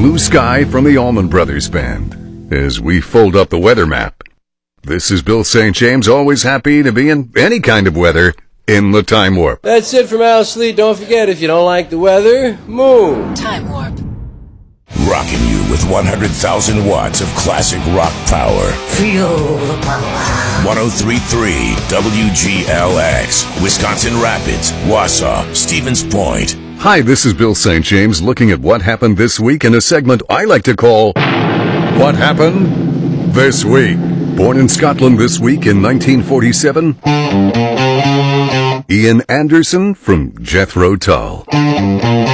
blue sky from the Allman Brothers Band as we fold up the weather map. This is Bill St. James, always happy to be in any kind of weather in the Time Warp. That's it from Al Sleet. Don't forget, if you don't like the weather, move. Time Warp. Rocking you with 100,000 watts of classic rock power. Feel the power. 103.3 WGLX, Wisconsin Rapids, Wausau, Stevens Point. Hi, this is Bill St. James looking at what happened this week in a segment I like to call What Happened This Week. Born in Scotland this week in 1947, Ian Anderson from Jethro Tull.